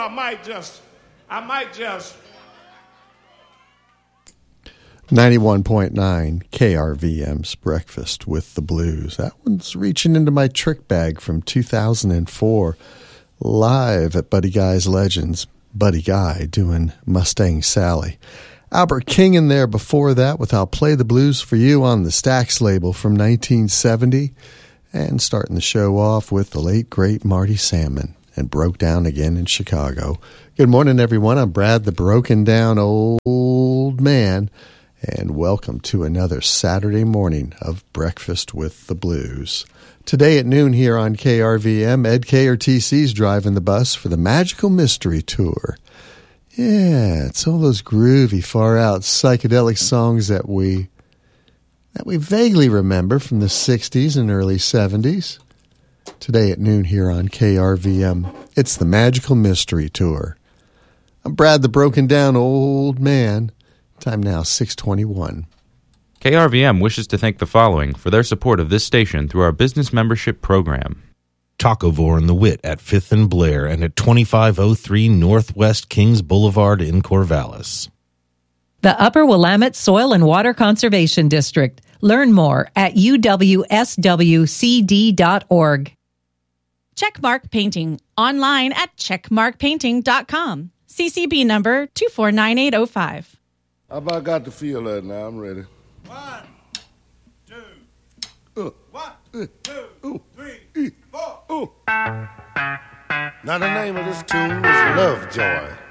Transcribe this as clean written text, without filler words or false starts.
I might just 91.9 KRVM's Breakfast with the Blues. That one's reaching into my trick bag from 2004. Live at Buddy Guy's Legends. Buddy Guy doing Mustang Sally. Albert King in there before that with I'll Play the Blues for You on the Stax label from 1970. And starting the show off with the late, great Marty Salmon and Broke Down Again in Chicago. Good morning, everyone. I'm Brad, the broken down old man. And welcome to another Saturday morning of Breakfast with the Blues. Today at noon here on KRVM, Ed KRTC's driving the bus for the Magical Mystery Tour. Yeah, it's all those groovy, far-out psychedelic songs that we vaguely remember from the 60s and early 70s. Today at noon here on KRVM, it's the Magical Mystery Tour. I'm Brad, the broken down old man. Time now, 6:21. KRVM wishes to thank the following for their support of this station through our business membership program. Tacovore and the Wit at 5th and Blair and at 2503 Northwest Kings Boulevard in Corvallis. The Upper Willamette Soil and Water Conservation District. Learn more at uwswcd.org. Checkmark Painting, online at checkmarkpainting.com. CCB number 249805. How about got to feel that now? I'm ready. 1, 2, 1, 2, 3, 4. Now the name of this tune is Lovejoy.